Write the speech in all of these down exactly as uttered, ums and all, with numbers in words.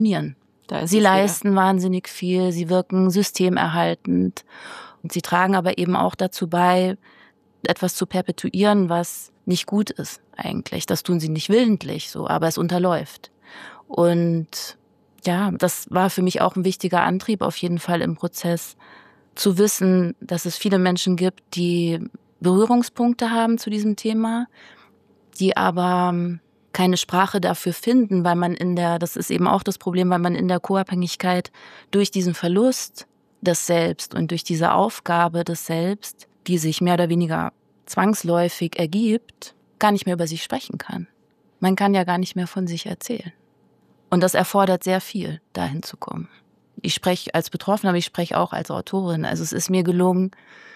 Da ist Sie es wieder. leisten wahnsinnig viel, sie wirken systemerhaltend und sie tragen aber eben auch dazu bei, etwas zu perpetuieren, was nicht gut ist eigentlich. Das tun sie nicht willentlich so, aber es unterläuft. Und ja, das war für mich auch ein wichtiger Antrieb auf jeden Fall im Prozess, zu wissen, dass es viele Menschen gibt, die Berührungspunkte haben zu diesem Thema, die aber keine Sprache dafür finden, weil man in der, das ist eben auch das Problem, weil man in der Co-Abhängigkeit durch diesen Verlust des Selbst und durch diese Aufgabe des Selbst, die sich mehr oder weniger zwangsläufig ergibt, gar nicht mehr über sich sprechen kann. Man kann ja gar nicht mehr von sich erzählen. Und das erfordert sehr viel, dahin zu kommen. Ich spreche als Betroffene, aber ich spreche auch als Autorin. Also es ist mir gelungen,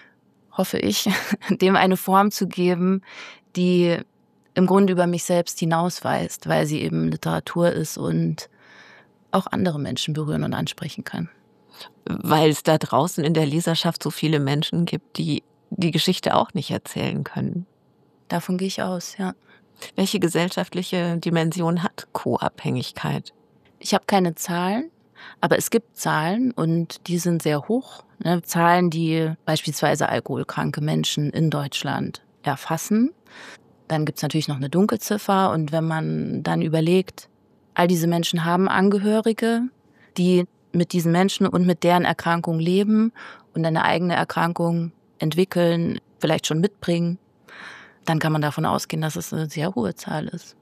hoffe ich, dem eine Form zu geben, die im Grunde über mich selbst hinausweist, weil sie eben Literatur ist und auch andere Menschen berühren und ansprechen kann. Weil es da draußen in der Leserschaft so viele Menschen gibt, die die Geschichte auch nicht erzählen können. Davon gehe ich aus, ja. Welche gesellschaftliche Dimension hat Co-Abhängigkeit? Ich habe keine Zahlen, aber es gibt Zahlen und die sind sehr hoch. Ne? Zahlen, die beispielsweise alkoholkranke Menschen in Deutschland erfassen. Dann gibt es natürlich noch eine Dunkelziffer. Und wenn man dann überlegt, all diese Menschen haben Angehörige, die mit diesen Menschen und mit deren Erkrankung leben und eine eigene Erkrankung entwickeln, vielleicht schon mitbringen, dann kann man davon ausgehen, dass es eine sehr hohe Zahl ist.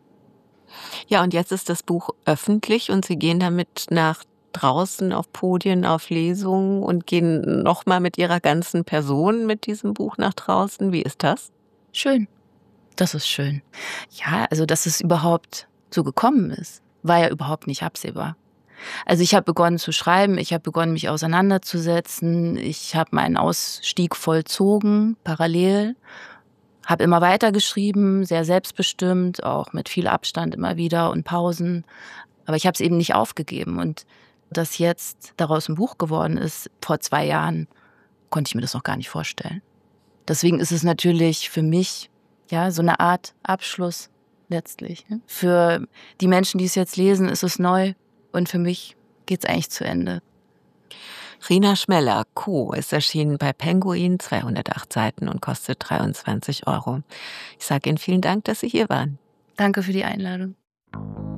Ja, und jetzt ist das Buch öffentlich und Sie gehen damit nach draußen auf Podien, auf Lesungen und gehen nochmal mit Ihrer ganzen Person mit diesem Buch nach draußen. Wie ist das? Schön. Das ist schön. Ja, also dass es überhaupt so gekommen ist, war ja überhaupt nicht absehbar. Also ich habe begonnen zu schreiben, ich habe begonnen, mich auseinanderzusetzen, ich habe meinen Ausstieg vollzogen, parallel, habe immer weiter geschrieben, sehr selbstbestimmt, auch mit viel Abstand immer wieder und Pausen. Aber ich habe es eben nicht aufgegeben. Und dass jetzt daraus ein Buch geworden ist, vor zwei Jahren, konnte ich mir das noch gar nicht vorstellen. Deswegen ist es natürlich für mich ja so eine Art Abschluss letztlich. Für die Menschen, die es jetzt lesen, ist es neu. Und für mich geht's eigentlich zu Ende. Rina Schmeller, Co. ist erschienen bei Penguin, zweihundertacht Seiten und kostet dreiundzwanzig Euro. Ich sage Ihnen vielen Dank, dass Sie hier waren. Danke für die Einladung.